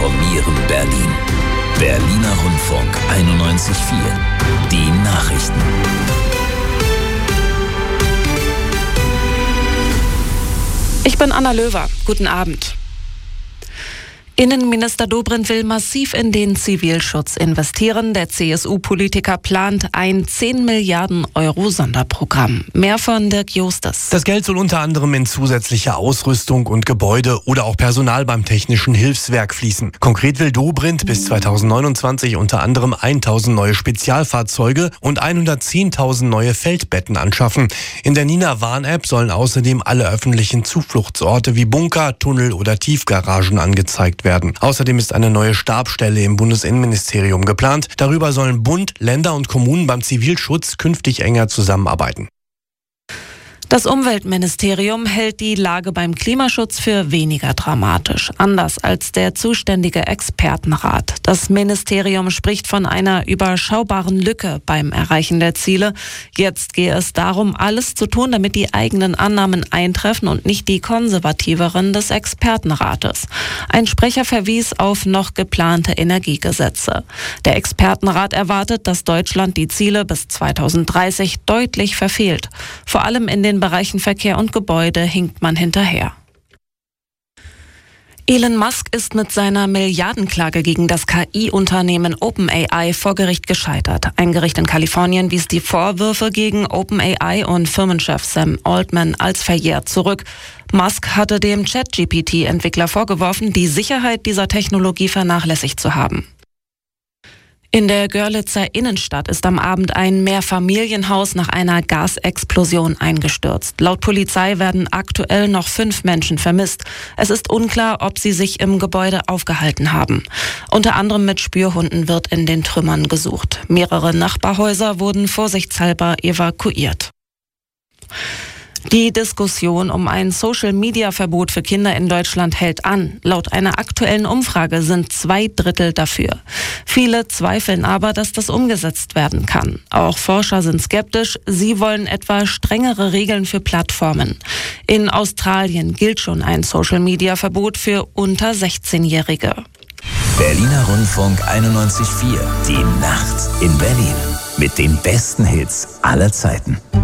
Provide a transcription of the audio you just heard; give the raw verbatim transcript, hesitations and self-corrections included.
informieren Berlin. Berliner Rundfunk einundneunzig Komma vier. Die Nachrichten. Ich bin Anna Löwer. Guten Abend. Innenminister Dobrindt will massiv in den Zivilschutz investieren. Der C S U-Politiker plant ein zehn Milliarden Euro Sonderprogramm. Mehr von Dirk Justus. Das Geld soll unter anderem in zusätzliche Ausrüstung und Gebäude oder auch Personal beim Technischen Hilfswerk fließen. Konkret will Dobrindt bis zweitausendneunundzwanzig unter anderem tausend neue Spezialfahrzeuge und hundertzehntausend neue Feldbetten anschaffen. In der Nina Warn-App sollen außerdem alle öffentlichen Zufluchtsorte wie Bunker, Tunnel oder Tiefgaragen angezeigt werden. Außerdem ist eine neue Stabsstelle im Bundesinnenministerium geplant. Darüber sollen Bund, Länder und Kommunen beim Zivilschutz künftig enger zusammenarbeiten. Das Umweltministerium hält die Lage beim Klimaschutz für weniger dramatisch, anders als der zuständige Expertenrat. Das Ministerium spricht von einer überschaubaren Lücke beim Erreichen der Ziele. Jetzt gehe es darum, alles zu tun, damit die eigenen Annahmen eintreffen und nicht die konservativeren des Expertenrates. Ein Sprecher verwies auf noch geplante Energiegesetze. Der Expertenrat erwartet, dass Deutschland die Ziele bis zweitausenddreißig deutlich verfehlt. Vor allem in den Bereichen Verkehr und Gebäude hinkt man hinterher. Elon Musk ist mit seiner Milliardenklage gegen das K I-Unternehmen OpenAI vor Gericht gescheitert. Ein Gericht in Kalifornien wies die Vorwürfe gegen OpenAI und Firmenchef Sam Altman als verjährt zurück. Musk hatte dem Chat-G P T-Entwickler vorgeworfen, die Sicherheit dieser Technologie vernachlässigt zu haben. In der Görlitzer Innenstadt ist am Abend ein Mehrfamilienhaus nach einer Gasexplosion eingestürzt. Laut Polizei werden aktuell noch fünf Menschen vermisst. Es ist unklar, ob sie sich im Gebäude aufgehalten haben. Unter anderem mit Spürhunden wird in den Trümmern gesucht. Mehrere Nachbarhäuser wurden vorsichtshalber evakuiert. Die Diskussion um ein Social-Media-Verbot für Kinder in Deutschland hält an. Laut einer aktuellen Umfrage sind zwei Drittel dafür. Viele zweifeln aber, dass das umgesetzt werden kann. Auch Forscher sind skeptisch. Sie wollen etwa strengere Regeln für Plattformen. In Australien gilt schon ein Social-Media-Verbot für unter sechzehnjährige. Berliner Rundfunk einundneunzig Komma vier. Die Nacht in Berlin. Mit den besten Hits aller Zeiten.